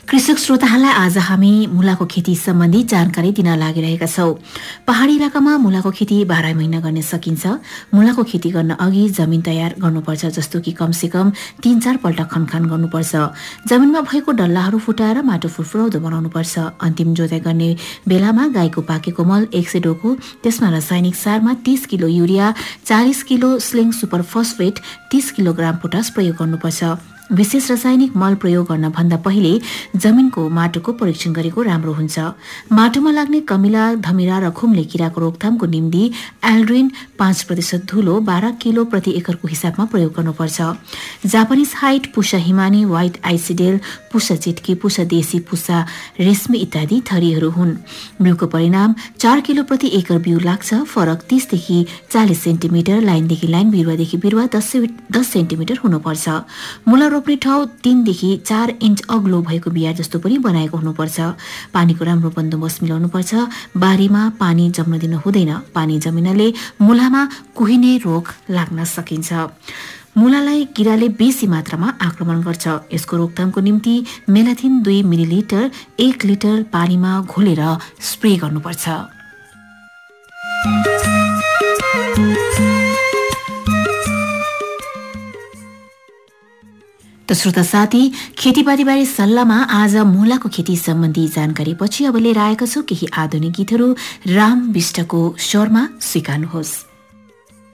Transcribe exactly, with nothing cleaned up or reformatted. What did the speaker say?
कृषक श्रोताहरूलाई आज हामी मुलाको खेती सम्बन्धी जानकारी दिन लागिरहेका छौं। पहाडी इलाकामा मुलाको खेती बाह्र महिना गर्न सकिन्छ। मुलाको खेती गर्न अघि जमिन तयार गर्नुपर्छ, जस्तो कि कमसे कम तीन चार पल्ट खनखान गर्नुपर्छ। जमिनमा भएको डल्लाहरू फुटाएर माटो फुरफुराउँदो बनाउनुपर्छ। अन्तिम जोताइ गर्ने बेलामा गाईको पाकेको मल एक सय डोको, त्यसमा रासायनिक सारमा तीस किलो युरिया, चालिस किलो स्लिङ सुपर फस्फेट, तीस किलोग्राम पोटास प्रयोग गर्नुपर्छ। विशेष रासायनिक मल प्रयोग गर्न भन्दा पहिले जमिनको माटोको परीक्षण गरेको राम्रो हुन्छ। माटोमा लाग्ने कमिला, धमिरा र खुम्ले किराको रोकथामको निम्ति एल्ड्रिन पाँच प्रतिशत धुलो बाह्र किलो प्रति एकरको हिसाबमा प्रयोग गर्नुपर्छ। Japanese height, Pusha Himani, white आइसिडेल, Pusha चिटकी, पुषा देशी, पुषा रेशमी इत्यादि थरीहरू हुन्। बिउको परिणाम चार किलो प्रति एकर बिउ लाग्छ। फरक तीसदेखि चालिस सेन्टिमिटर, लाइनदेखि लाइन, बिरुवादेखि बिरुवा दस सेन्टिमिटर हुनुपर्छ। मुला रोप्ने ठाउँ तीनदेखि चार इन्च अग्लो भएको बिया जस्तो पनि बनाएको हुनुपर्छ। पानीको राम्रो बन्दोबस्त मिलाउनुपर्छ। बारीमा पानी जम्न दिन हुँदैन। पानी जमिनाले मुलामा कुहिने रोग लाग्न सकिन्छ। मुलालाई किराले बेसी मात्रामा आक्रमण गर्छ। यसको रोकथामको निम्ति मेलाथिन दुई मिलिलिटर एक लिटर पानीमा घोलेर स्प्रे गर्नुपर्छ। त श्रोता साथी, खेतीपातीबारे सल्लाहमा आज मुलाको खेती सम्बन्धी जानकारी पछि अब लिएर आएको छु केही आधुनिक गीतहरू। राम विष्टको स्वरमा स्वीकार्नुहोस्।